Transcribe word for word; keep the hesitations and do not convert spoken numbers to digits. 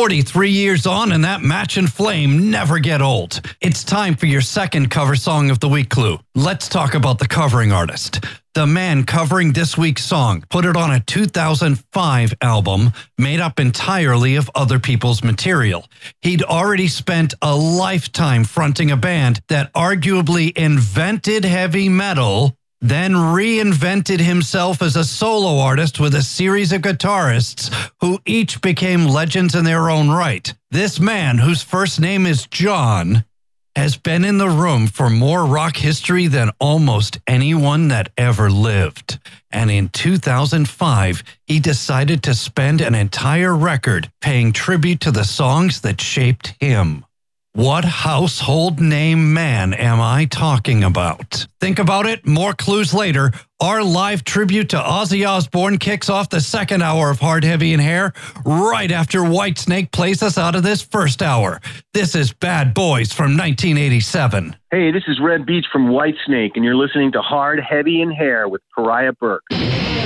forty-three years on, and that match and flame never get old. It's time for your second cover song of the week clue. Let's talk about the covering artist. The man covering this week's song put it on a two thousand five album made up entirely of other people's material. He'd already spent a lifetime fronting a band that arguably invented heavy metal, then reinvented himself as a solo artist with a series of guitarists who each became legends in their own right. This man, whose first name is John, has been in the room for more rock history than almost anyone that ever lived. And in two thousand five, he decided to spend an entire record paying tribute to the songs that shaped him. What household name man am I talking about? Think about it. More clues later. Our live tribute to Ozzy Osbourne kicks off the second hour of Hard, Heavy, and Hair right after Whitesnake plays us out of this first hour. This is Bad Boys from nineteen eighty-seven. Hey, this is Red Beach from Whitesnake, and you're listening to Hard, Heavy, and Hair with Pariah Burke.